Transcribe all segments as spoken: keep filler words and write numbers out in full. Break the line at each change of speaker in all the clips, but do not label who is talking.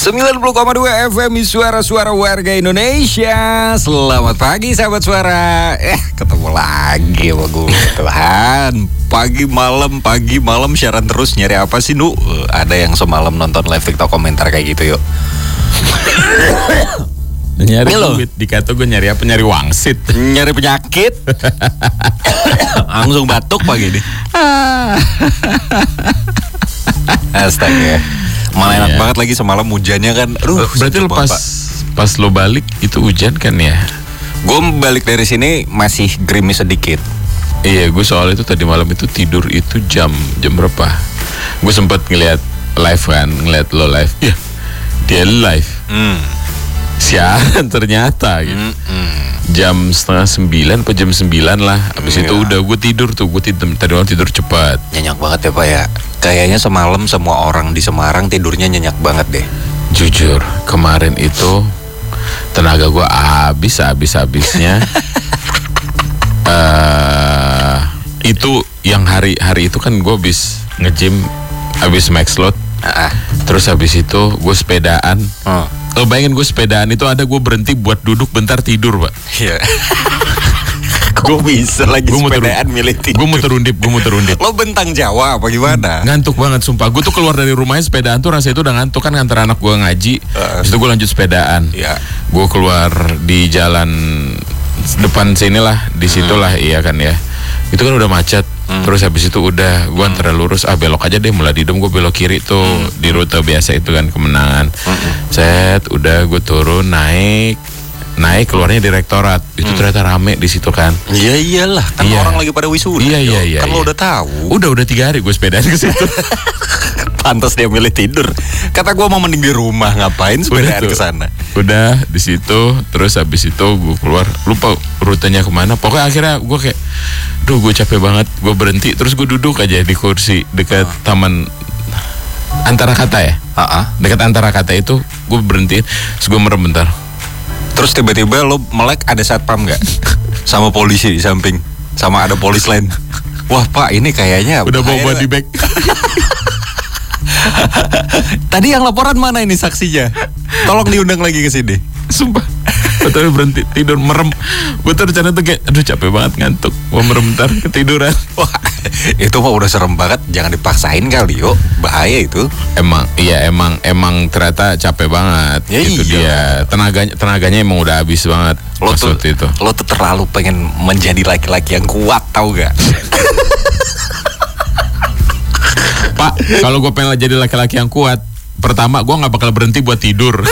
sembilan puluh koma dua F M Suara-suara warga Indonesia. Selamat pagi sahabat suara. Eh ketemu lagi sama gue. Tuhan, pagi malam pagi malam siaran terus. Nyari apa sih Nu? Uh, Ada yang semalam nonton live TikTok komentar kayak gitu yuk.
Nyari duit, dikata gue nyari apa? Nyari wangsit.
Nyari penyakit. Langsung batuk pagi nih. Astaga. Malah enak
Iya.
banget lagi semalam hujannya kan. Aduh,
Berarti
sejuk
lo pas
banget, Pak.
pas lo balik itu hujan kan ya?
Gue balik dari sini masih gerimis sedikit.
Iya, gue soal itu tadi malam itu tidur itu jam jam berapa? Gue sempat ngeliat live kan, ngeliat lo live. Ya, dia live.
Hmm.
Siaran ternyata gitu.
Mm-mm.
Jam setengah sembilan apa jam sembilan lah. Abis
Iya.
itu udah gue tidur tuh, gue tidur tadi malam tidur cepat.
Nyenyak banget ya Pak ya. Kayaknya semalam semua orang di Semarang tidurnya nyenyak banget deh.
Jujur, kemarin itu tenaga gue habis habis habisnya. eh itu yang hari hari itu kan gue habis nge-gym, habis max load.
Ah,
Terus habis itu gue sepedaan.
oh.
Lo bayangin gue sepedaan itu ada gue berhenti buat duduk bentar tidur, Pak.
Iya. Gue bisa lagi
Gua muter-
sepedaan milih tidur.
Gue muter undip, gue muter undip.
Lo bentang Jawa apa gimana?
Ngantuk banget sumpah. Gue tuh keluar dari rumahnya sepedaan tuh rasanya itu udah ngantuk kan, nganter anak gue ngaji.
Uh.
Habis itu gue lanjut sepedaan.
Iya.
Gue keluar di jalan depan sini lah, di situlah iya kan ya. Itu kan udah macet. Terus habis itu udah gue antara lurus, ah belok aja deh, mulai didem gue belok kiri tuh di rute biasa itu kan Kemenangan. Set, udah gue turun naik naik keluarnya direktorat. Itu ternyata rame di situ kan.
Iya iyalah, kan
Iya.
orang lagi pada wisuda.
Iya,
Yo.
iya, iya,
Kan lo
iya.
udah tahu.
Udah udah tiga hari gue sepedaan ke situ.
Pantas dia milih tidur. Kata gue mau mending di rumah, ngapain sepedaan
tuh.
ke sana?
Udah di situ, terus habis itu gue keluar, lupa rutenya kemana. Pokoknya akhirnya gue kayak, duh gue capek banget, gue berhenti, terus gue duduk aja di kursi dekat taman antara kata ya,
Ah,
dekat antara kata itu gue berhenti, terus gue merem bentar.
Terus tiba-tiba lo melek ada satpam nggak? Sama polisi di samping, sama ada polis lain. Wah Pak, ini kayaknya
Udah bawa
bahaya,
body
Pak.
bag.
Tadi yang laporan mana ini saksinya? Tolong diundang lagi ke sini.
Sumpah. Tapi berhenti tidur merem. Gue tuh rencana tuh kayak, aduh capek banget ngantuk, mau merem bentar ketiduran.
Wah, itu mah udah serem banget. Jangan dipaksain kali, yuk. Bahaya itu.
Emang, iya emang emang ternyata capek banget.
Ya
itu
iya.
dia. Tenaganya tenaganya emang udah habis banget.
Lo tuh,
Maksud itu.
lo tuh terlalu pengen menjadi laki-laki yang kuat, tau gak?
Pak, kalau gue pengen jadi laki-laki yang kuat, pertama gue nggak bakal berhenti buat tidur.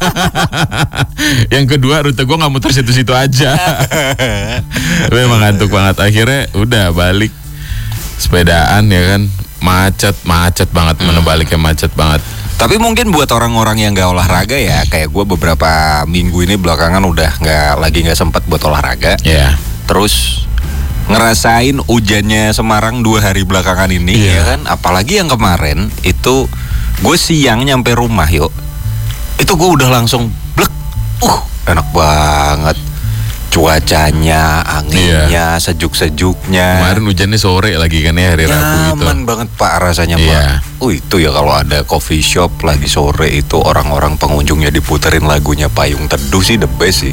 Yang kedua, rute gue nggak muter situ-situ aja. Gue emang ngantuk banget. Akhirnya udah balik sepedaan ya kan, macet macet banget, mana baliknya macet banget.
Tapi mungkin buat orang-orang yang gak olahraga ya, kayak gue beberapa minggu ini belakangan udah nggak lagi nggak sempat buat olahraga.
Ya.
Terus ngerasain hujannya Semarang dua hari belakangan ini,
Iya.
ya kan. Apalagi yang kemarin itu gue siang nyampe rumah yuk, itu gue udah langsung blek, uh enak banget. Cuacanya, anginnya, sejuk-sejuknya.
Kemarin hujannya sore lagi kan ya, hari Rabu itu.
Nyaman banget Pak rasanya
Iya.
Pak. Oh itu ya kalau ada coffee shop lagi sore itu orang-orang pengunjungnya diputerin lagunya Payung Teduh sih the best sih.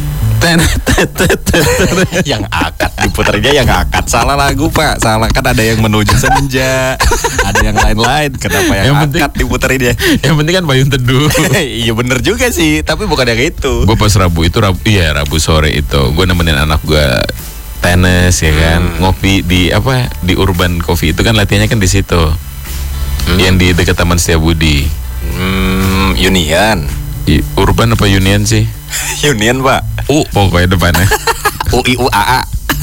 Yang akad diputernya yang akad, salah lagu Pak, salah, kan ada yang menuju senja, ada yang lain-lain. Kenapa yang,
Yang
akad
penting-
diputerinnya?
Yang penting kan Payung Teduh.
Iya bener juga sih, tapi bukan yang itu.
Gue pas Rabu itu Rabu, iya Rabu sore itu gue nemenin anak gue tenis ya kan, ngopi di apa di Urban Coffee itu kan latihannya kan di situ, yang di dekat Taman Setiabudi.
Hmm, Union,
I- Urban apa Union sih?
Union Pak.
U pokoknya depannya.
U I U A A.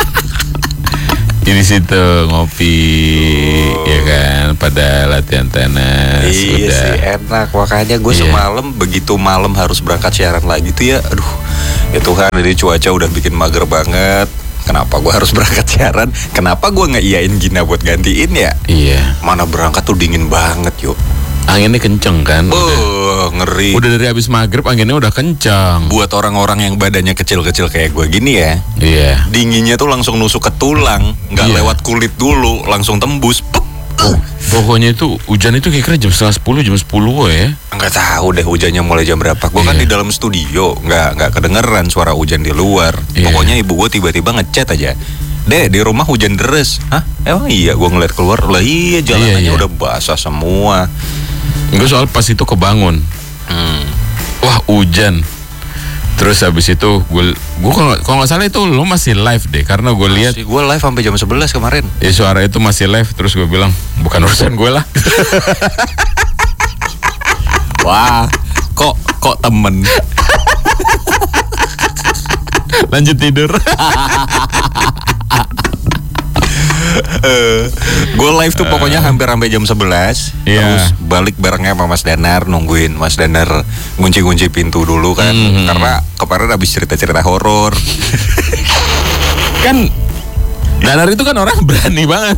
Di situ ngopi ya kan, pada latihan tenis.
Iya
udah.
sih enak, makanya gue
Iya.
semalam begitu malam harus berangkat siaran lagi tuh ya. Aduh, ya Tuhan, ini cuaca udah bikin mager banget. Kenapa gue harus berangkat siaran? Kenapa gue nggak iyain Gina buat gantiin ya?
Iya.
Mana berangkat tuh dingin banget yuk.
Anginnya kenceng kan. Udah,
Oh, ngeri.
udah dari habis maghrib anginnya udah kenceng.
Buat orang-orang yang badannya kecil-kecil kayak gue gini ya,
Iya.
dinginnya tuh langsung nusuk ke tulang, nggak
Iya.
lewat kulit dulu, langsung tembus. Pup. Uh,
Pokoknya itu hujan itu kira-kira jam setengah sepuluh, jam sepuluh ya.
Nggak tahu deh hujannya mulai jam berapa. Gue kan
Iya.
di dalam studio, nggak nggak kedengeran suara hujan di luar.
Iya.
Pokoknya ibu gue tiba-tiba ngechat aja. Deh, di rumah hujan deres. Hah? Emang iya? Gue ngeliat keluar, lah iya jalanannya
Iya, iya.
udah basah semua.
Gue soal pas itu kebangun.
Hmm.
Wah hujan. Terus habis itu gue gue kalau kalau nggak salah itu lo masih live deh, karena gue lihat
Gue live sampai jam sebelas kemarin.
ya suara itu masih live. Terus gue bilang bukan urusan gue lah.
Wah, kok kok temen.
Lanjut tidur.
Eh, gue live tuh pokoknya hampir sampai jam sebelas.
Iya.
Terus balik barengnya sama Mas Danar, nungguin Mas Danar ngunci-ngunci pintu dulu kan.
Mhm.
Karena kemarin habis cerita-cerita horor.
Kan Danar itu kan orang berani banget.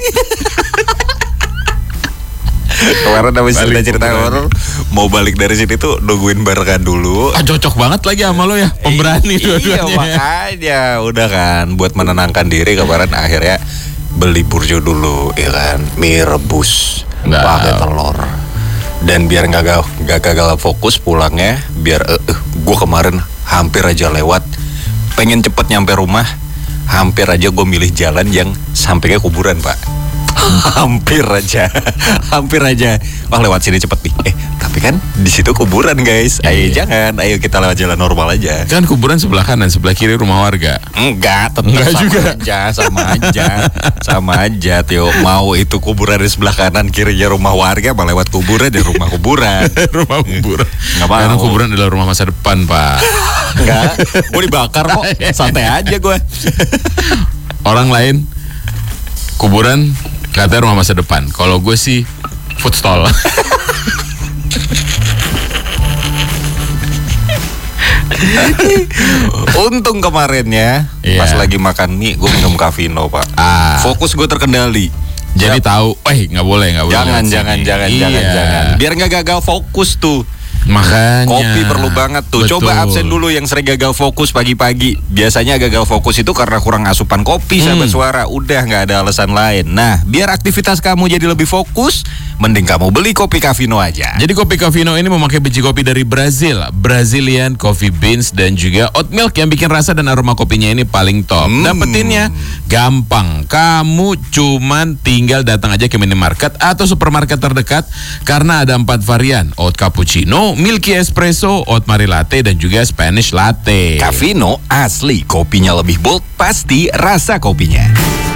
Kemarin habis
Balik
cerita-cerita
pemberani.
horor, mau balik dari sini tuh nungguin barengan dulu.
Ah, cocok banget lagi sama lo ya, pemberani
Iya,
dua-duanya.
makanya udah kan buat menenangkan diri kemarin akhirnya beli burjo dulu, ya kan, mie rebus
Nah.
pakai telur. Dan biar nggak gagal, nggak gagal fokus pulangnya, biar eh eh, gue kemarin hampir aja lewat, pengen cepet nyampe rumah, hampir aja gue milih jalan yang sampingnya kuburan pak. Hampir aja, hampir aja. Wah lewat sini cepet nih. Eh tapi kan di situ kuburan guys. Ayo
Iya.
jangan, ayo kita lewat jalan normal aja.
Kan kuburan sebelah kanan, sebelah kiri rumah warga.
Enggak, tetap
Enggak
sama
juga.
aja, sama aja, sama aja, Tio. Mau itu kuburan di sebelah kanan kirinya rumah warga, apa lewat kuburan di rumah kuburan.
Rumah kuburan.
Nggak mau.
Karena kuburan adalah rumah masa depan, Pak.
Enggak, gue dibakar kok, santai aja gue.
Orang lain kuburan katanya rumah masa depan. Kalau gue sih food stall.
Untung kemarin ya,
Iya.
pas lagi makan mie, gue minum Cavino pak.
Ah.
Fokus gue terkendali.
Jadi tahu, eh nggak boleh, nggak boleh.
Jangan,
lewat
jangan,
sini.
jangan,
Iya.
jangan, jangan. Biar nggak gagal fokus tuh.
Makanya.
Kopi perlu banget tuh.
Betul.
Coba absen dulu yang sering gagal fokus pagi-pagi. Biasanya gagal fokus itu karena kurang asupan kopi, sahabat
Hmm.
suara. Udah nggak ada alasan lain. Nah, biar aktivitas kamu jadi lebih fokus, mending kamu beli kopi Cavino aja.
Jadi kopi Cavino ini memakai biji kopi dari Brazil, Brazilian Coffee Beans dan juga oat milk yang bikin rasa dan aroma kopinya ini paling top.
Hmm.
Dapetinnya gampang. Kamu cuman tinggal datang aja ke minimarket atau supermarket terdekat karena ada empat varian: oat cappuccino, milky espresso, oat mari latte dan juga Spanish latte.
Cavino asli, kopinya lebih bold, pasti rasa kopinya.